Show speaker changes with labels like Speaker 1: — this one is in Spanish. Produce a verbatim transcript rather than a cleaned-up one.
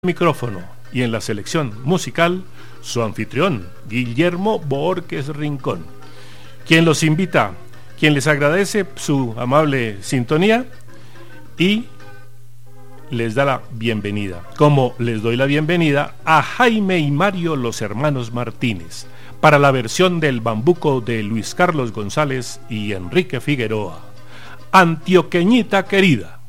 Speaker 1: Micrófono y en la selección musical su anfitrión Guillermo Borges Rincón, quien los invita, quien les agradece su amable sintonía y les da la bienvenida, como les doy la bienvenida a Jaime y Mario los hermanos Martínez para la versión del bambuco de Luis Carlos González y Enrique Figueroa, Antioqueñita querida.